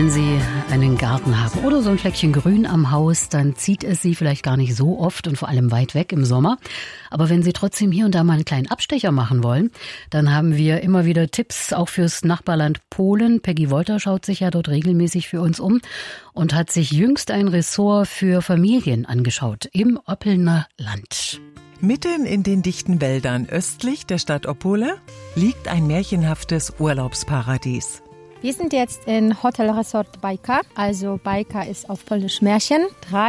Wenn Sie einen Garten haben oder so ein Fleckchen Grün am Haus, dann zieht es Sie vielleicht gar nicht so oft und vor allem weit weg im Sommer. Aber wenn Sie trotzdem hier und da mal einen kleinen Abstecher machen wollen, dann haben wir immer wieder Tipps, auch fürs Nachbarland Polen. Peggy Wolter schaut sich ja dort regelmäßig für uns um und hat sich jüngst ein Ressort für Familien angeschaut im Oppelner Land. Mitten in den dichten Wäldern östlich der Stadt Opole liegt ein märchenhaftes Urlaubsparadies. Wir sind jetzt in Hotel Resort Bajka. Also Bajka ist auf Polnisch Märchen.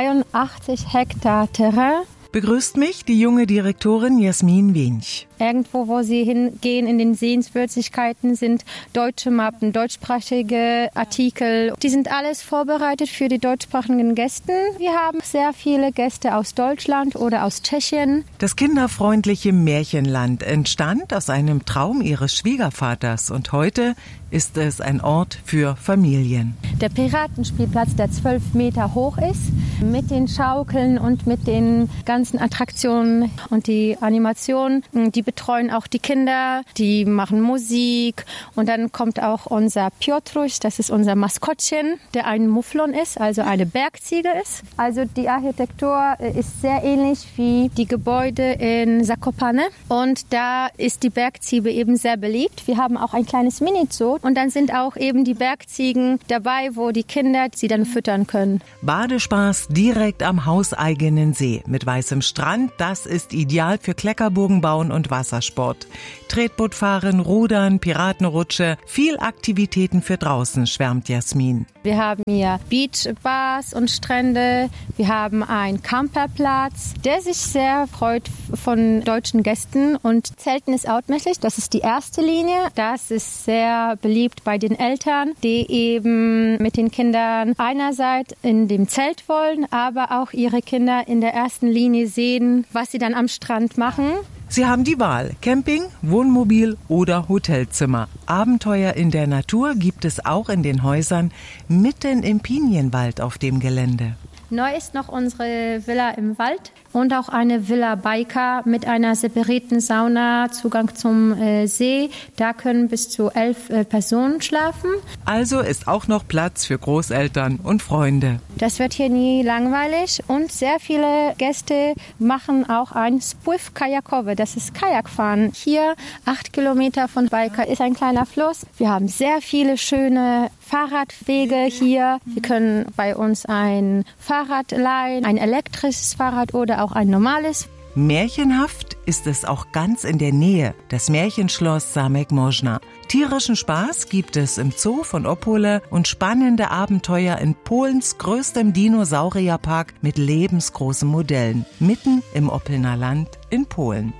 83 Hektar Terrain. Begrüßt mich die junge Direktorin Jasmin Winch. Irgendwo, wo Sie hingehen in den Sehenswürdigkeiten, sind deutsche Mappen, deutschsprachige Artikel. Die sind alles vorbereitet für die deutschsprachigen Gäste. Wir haben sehr viele Gäste aus Deutschland oder aus Tschechien. Das kinderfreundliche Märchenland entstand aus einem Traum ihres Schwiegervaters und heute ist es ein Ort für Familien. Der Piratenspielplatz, der 12 Meter hoch ist, mit den Schaukeln und mit den ganzen Attraktionen und die Animationen, die betreuen auch die Kinder, die machen Musik und dann kommt auch unser Piotruś, das ist unser Maskottchen, der ein Mufflon ist, also eine Bergziege ist. Also die Architektur ist sehr ähnlich wie die Gebäude in Zakopane und da ist die Bergziege eben sehr beliebt. Wir haben auch ein kleines Mini-Zoo und dann sind auch eben die Bergziegen dabei, wo die Kinder sie dann füttern können. Badespaß direkt am hauseigenen See mit weißem Strand, das ist ideal für Kleckerburgen bauen und Wassersport. Tretbootfahren, Rudern, Piratenrutsche, viel Aktivitäten für draußen, schwärmt Jasmin. Wir haben hier Beachbars und Strände. Wir haben einen Camperplatz, der sich sehr freut von deutschen Gästen. Und Zelten ist outmäßig. Das ist die erste Linie. Das ist sehr beliebt bei den Eltern, die eben mit den Kindern einerseits in dem Zelt wollen, aber auch ihre Kinder in der ersten Linie sehen, was sie dann am Strand machen. Sie haben die Wahl: Camping, Wohnmobil oder Hotelzimmer. Abenteuer in der Natur gibt es auch in den Häusern mitten im Pinienwald auf dem Gelände. Neu ist noch unsere Villa im Wald und auch eine Villa Bajka mit einer separierten Sauna, Zugang zum See. Da können bis zu 11 Personen schlafen. Also ist auch noch Platz für Großeltern und Freunde. Das wird hier nie langweilig und sehr viele Gäste machen auch ein Spływ kajakowy. Das ist Kajakfahren. Hier 8 Kilometer von Bajka ist ein kleiner Fluss. Wir haben sehr viele schöne Fahrradwege hier. Wir können bei uns ein Fahrrad leihen, ein elektrisches Fahrrad oder auch ein normales. Märchenhaft ist es auch ganz in der Nähe, das Märchenschloss Zamek Można. Tierischen Spaß gibt es im Zoo von Opole und spannende Abenteuer in Polens größtem Dinosaurierpark mit lebensgroßen Modellen, mitten im Oppelner Land in Polen.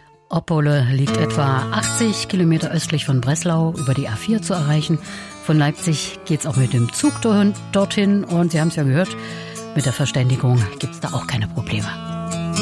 Opole liegt etwa 80 Kilometer östlich von Breslau, über die A4 zu erreichen. Von Leipzig geht's auch mit dem Zug dorthin und Sie haben es ja gehört, mit der Verständigung gibt's da auch keine Probleme.